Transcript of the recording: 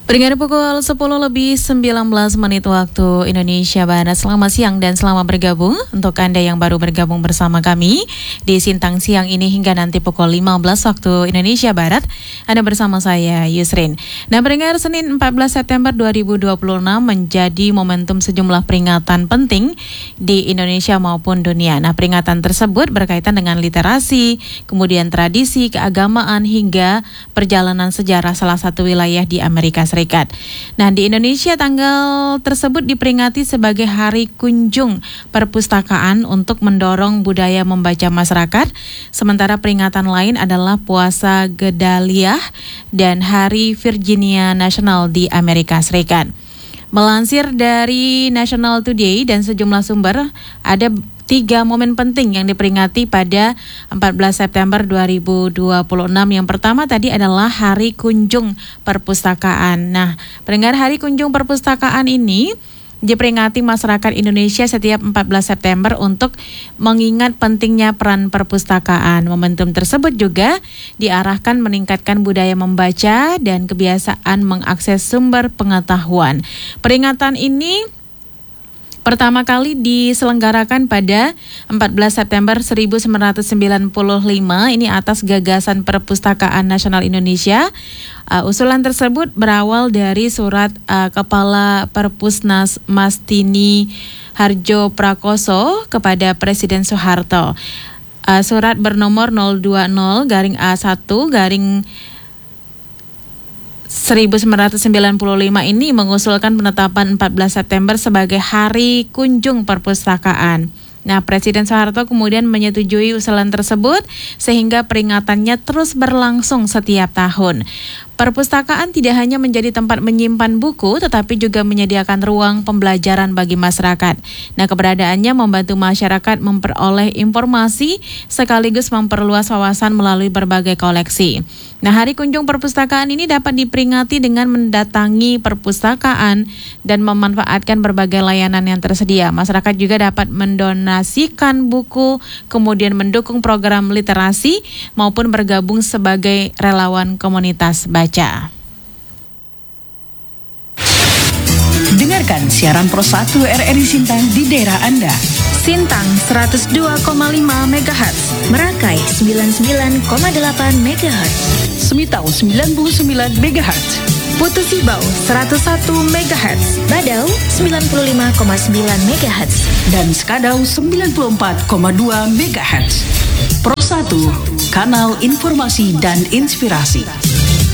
Pendengar pukul 10:19 waktu Indonesia Barat. Selamat siang dan selamat bergabung untuk Anda yang baru bergabung bersama kami di Sintang Siang ini hingga nanti pukul 15 waktu Indonesia Barat. Anda bersama saya Yusrin. Nah, pendengar, Senin 14 September 2026 menjadi momentum sejumlah peringatan penting di Indonesia maupun dunia. Nah, peringatan tersebut berkaitan dengan literasi, kemudian tradisi, keagamaan hingga perjalanan sejarah salah satu wilayah di Amerika Serikat. Nah, di Indonesia tanggal tersebut diperingati sebagai Hari Kunjung Perpustakaan untuk mendorong budaya membaca masyarakat. Sementara peringatan lain adalah Puasa Gedalia dan Hari Virginia National di Amerika Serikat. Melansir dari National Today dan sejumlah sumber, ada 3 momen penting yang diperingati pada 14 September 2026. Yang pertama tadi adalah Hari Kunjung Perpustakaan. Nah, pendengar, Hari Kunjung Perpustakaan ini diperingati masyarakat Indonesia setiap 14 September untuk mengingat pentingnya peran perpustakaan. Momentum tersebut juga diarahkan meningkatkan budaya membaca dan kebiasaan mengakses sumber pengetahuan. Peringatan ini pertama kali diselenggarakan pada 14 September 1995, ini atas gagasan Perpustakaan Nasional Indonesia. Usulan tersebut berawal dari surat Kepala Perpusnas Mastini Harjo Prakoso kepada Presiden Soeharto. Surat bernomor 020-1-1995 ini mengusulkan penetapan 14 September sebagai Hari Kunjung Perpustakaan. Nah, Presiden Soeharto kemudian menyetujui usulan tersebut sehingga peringatannya terus berlangsung setiap tahun. Perpustakaan tidak hanya menjadi tempat menyimpan buku, tetapi juga menyediakan ruang pembelajaran bagi masyarakat. Nah, keberadaannya membantu masyarakat memperoleh informasi sekaligus memperluas wawasan melalui berbagai koleksi. Nah, Hari Kunjung Perpustakaan ini dapat diperingati dengan mendatangi perpustakaan dan memanfaatkan berbagai layanan yang tersedia. Masyarakat juga dapat mendonasikan buku, kemudian mendukung program literasi maupun bergabung sebagai relawan komunitas baca. Dengarkan siaran Pro 1 RRI Sintang di daerah Anda. Sintang 102,5 MHz, Merakai 99,8 MHz, Semitau 99 MHz, Putu Sibau 101 MHz, Badau 95,9 MHz, dan Skadau 94,2 MHz. Pro 1, kanal informasi dan inspirasi.